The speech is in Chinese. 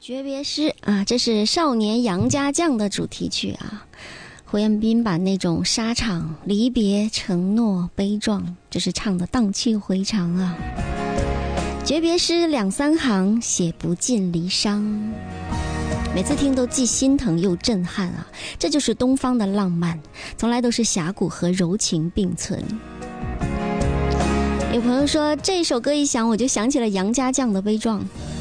诀别诗啊，这是少年杨家将的主题曲啊。胡彦斌把那种沙场离别、承诺、悲壮，这是唱的荡气回肠啊。诀别诗两三行，写不尽离殇，每次听都既心疼又震撼啊！这就是东方的浪漫，从来都是侠骨和柔情并存。有朋友说这首歌一响，我就想起了杨家将的悲壮。